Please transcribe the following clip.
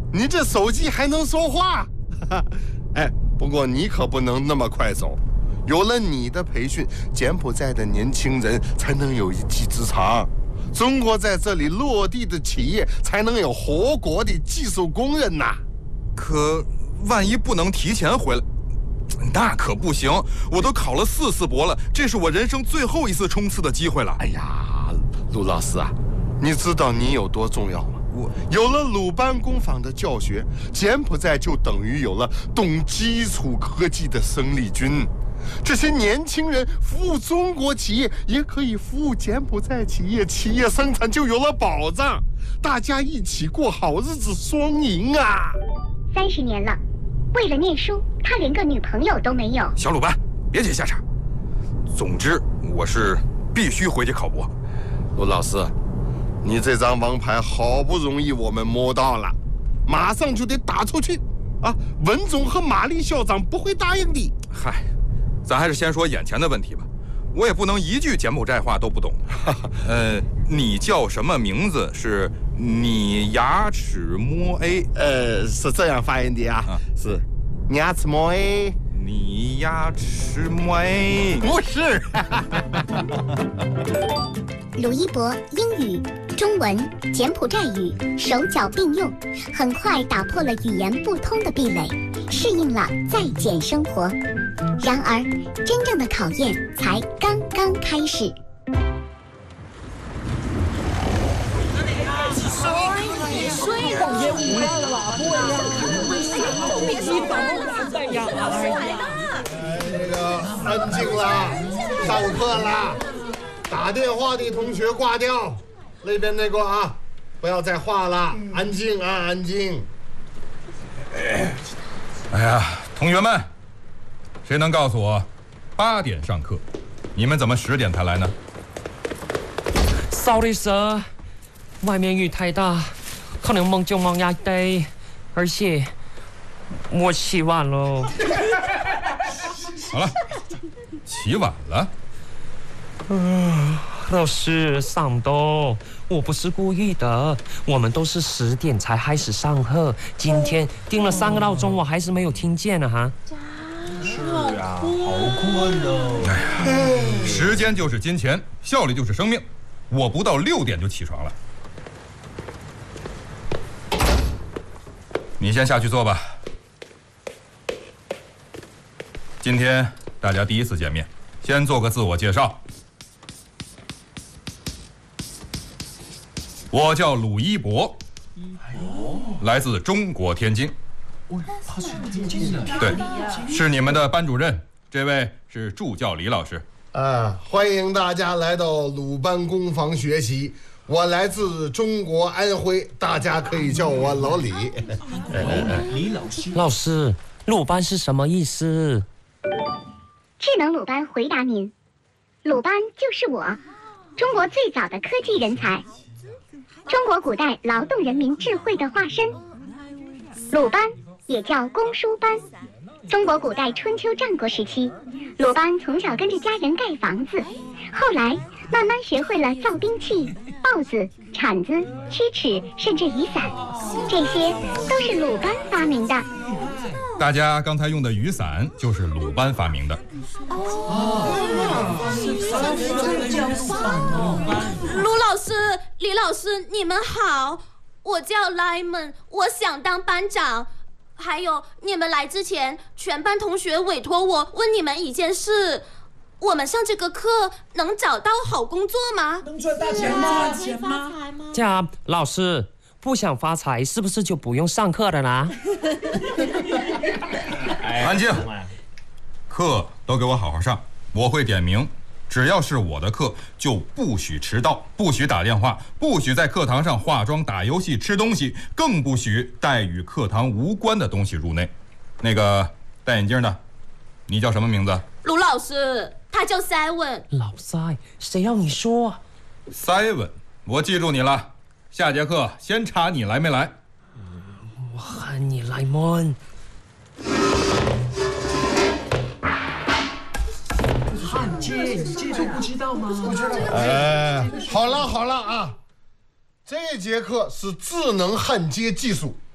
你这手机还能说话？哎，不过你可不能那么快走。有了你的培训，柬埔寨的年轻人才能有一技之长，中国在这里落地的企业才能有活国的技术工人呐。 可万一不能提前回来，那可不行。我都考了4次博了，这是我人生最后一次冲刺的机会了。 哎呀，陆老师啊，你知道你有多重要吗？有了鲁班工坊的教学，柬埔寨就等于有了懂基础科技的生力军。这些年轻人服务中国企业，也可以服务柬埔寨企业，企业生产就有了保障，大家一起过好日子，双赢啊 ！30年了，为了念书，他连个女朋友都没有。 小鲁班，别接下茬。总之，我是必须回去考博。 陆老师，你这张王牌好不容易我们摸到了，马上就得打出去啊！文总和玛丽校长不会答应的。 嗨，咱还是先说眼前的问题吧。我也不能一句柬埔寨话都不懂。你叫什么名字？是你牙齿摸 A？ 是这样发音的啊，是牙齿摸 A。 你牙齿摸 A？ 不是。 鲁一博英语、中文、柬埔寨语手脚并用，很快打破了语言不通的壁垒，适应了在柬生活。然而，真正的考验才刚刚开始。 安静啦，上课啦！打电话的同学挂掉，那边那个啊，不要再画了，安静啊，安静。 哎呀，同学们，谁能告诉我8点上课，你们怎么10点才来呢 ？Sorry sir， 外面雨太大，可能梦就梦压day，而且我起晚了。 好了，起晚了。 老师，上斗，我不是故意的，我们都是10点才开始上课，今天定了3个闹钟，我还是没有听见呢哈。 是啊，好困哦。 哎呀，时间就是金钱，效率就是生命。我不到6点就起床了。你先下去坐吧。今天大家第一次见面，先做个自我介绍。我叫鲁一博，来自中国天津。 他是天津的。 对，是你们的班主任，这位是助教李老师。 欢迎大家来到鲁班工坊学习。我来自中国安徽，大家可以叫我老李。 李老师。 老师，鲁班是什么意思？ 智能鲁班回答您，鲁班就是我，中国最早的科技人才，中国古代劳动人民智慧的化身。鲁班也叫公输班，中国古代春秋战国时期，鲁班从小跟着家人盖房子，后来慢慢学会了造兵器、刨子、铲子、驱尺，甚至雨伞，这些都是鲁班发明的。 大家刚才用的雨伞就是鲁班发明的。 卢老师、李老师，你们好，我叫 Lemon， 我想当班长。还有，你们来之前，全班同学委托我问你们一件事：我们上这个课能找到好工作吗？ 能赚大钱吗？ 这样，老师不想发财，是不是就不用上课了呢？ 安静，课都给我好好上，我会点名。只要是我的课，就不许迟到，不许打电话，不许在课堂上化妆、打游戏、吃东西，更不许带与课堂无关的东西入内。那个戴眼镜的，你叫什么名字？ 卢老师，他叫 Seven。 老塞，谁要你说 ？Seven，我记住你了。下节课先查你来没来。 我喊你来问。 焊接，你这都不知道吗？ 好了啊，这节课是智能焊接技术，